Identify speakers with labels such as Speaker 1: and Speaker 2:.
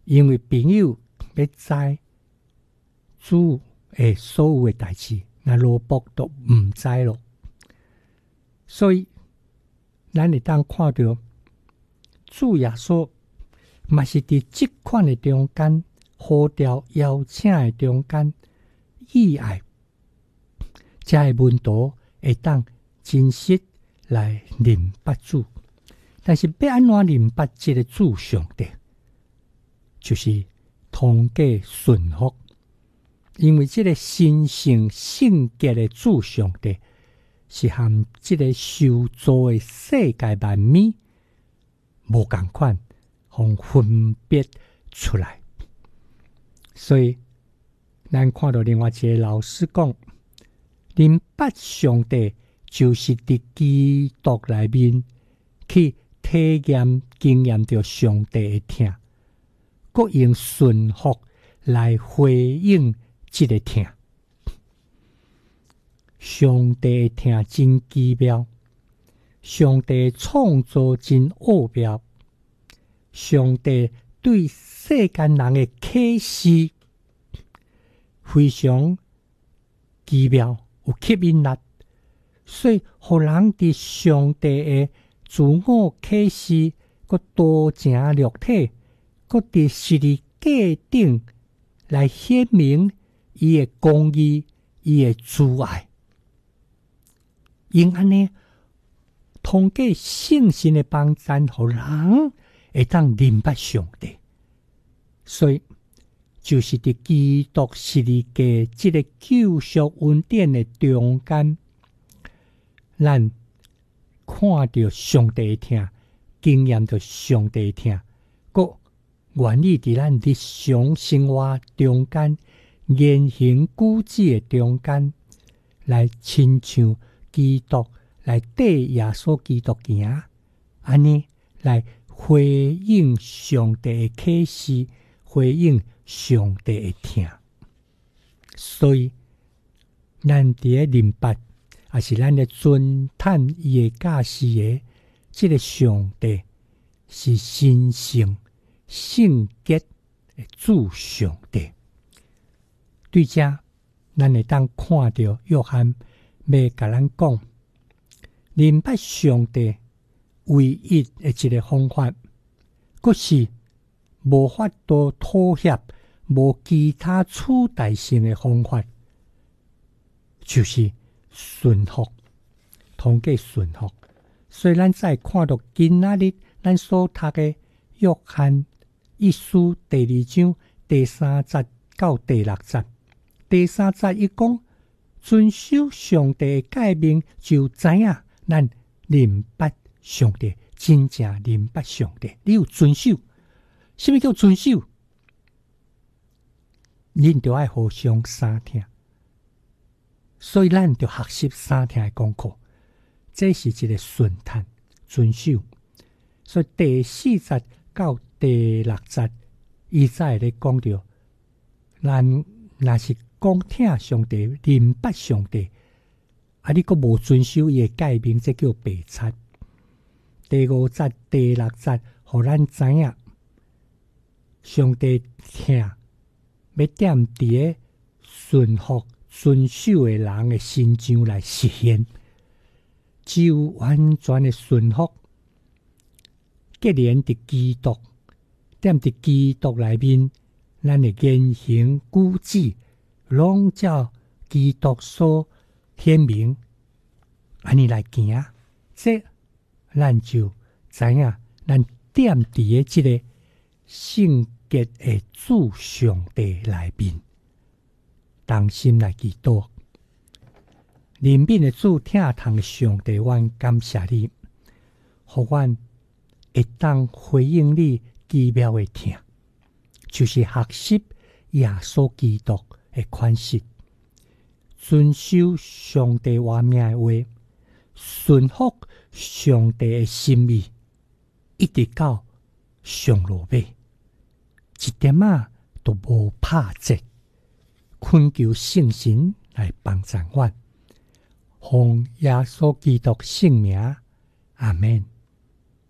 Speaker 1: 因为朋友要知主的所有的代志，那罗卜都唔知咯。所以咱会当看到主耶稣嘛是伫即款的中间，呼召邀请的中间，意爱才会门徒会当真实来认捌主。但是要安怎认捌这个主上帝，就是通过顺服，因为这个神圣圣洁的主上帝是和这个受造的世界万物无同款，互分别出来。所以咱看到另外一个老师讲，认捌上帝就是伫基督内面去体验经验到上帝的疼，佮用顺服来回应这个疼。上帝的疼真奇妙，上帝创造真奥妙，上帝对世间人的启示非常奇妙，有吸引力，所以互人伫上帝的自我启示，佮多情立体，佮伫实际界顶来显明伊的公义，伊的慈爱。因安尼通过圣神的帮助，互人会当认捌上帝。所以就是伫基督实际嘅这个救赎恩典的中间，咱看到上帝的疼，经验到上帝的疼，佮愿意伫咱日常生活中间、言行举止的中间，来亲像基督来缀耶稣基督行，安尼来回应上帝的启示，回应上帝的疼。所以咱伫咧认捌，也是咱咧尊叹伊的驾驶的这个上帝是神圣圣洁的主上帝。对这，咱会当看到约翰要甲咱讲，认捌上帝唯一的一个方法，佫是无法度妥协、无其他取代性的方法，就是顺服，通过顺服。所以咱再看到今仔日咱所读的约翰一书第2章第3节到第6节，第3节伊讲，遵守上帝的诫命，就知影咱认捌上帝，真正认捌上帝。你有遵守？什么叫遵守？恁就爱互相相听，所以咱就学习相听的功课。这是一个顺探遵守。所以第4节到第6节，伊才会咧讲到，咱若是讲听上帝、认捌上帝，啊，你佫无遵守伊的诫命，这叫白贼。第5节、第6节，互咱知影上帝听要点伫咧顺服、遵守的人的心上来实现。只有完全的顺服，结连伫基督，踮伫基督内面，咱的言行举止，拢照基督所显明，安尼来行，这咱就知影，咱踮伫诶即个圣洁的主上帝内面，同心来祈祷。怜悯的主，疼痛的上帝，阮感谢你，互阮会当回应你奇妙的疼，就是学习耶稣基督的款式，遵守上帝话命的话，顺服上帝的心意，一直到上路尾，一点仔都无拍折。恳求圣神来帮助阮。奉耶稣基督圣名，阿们。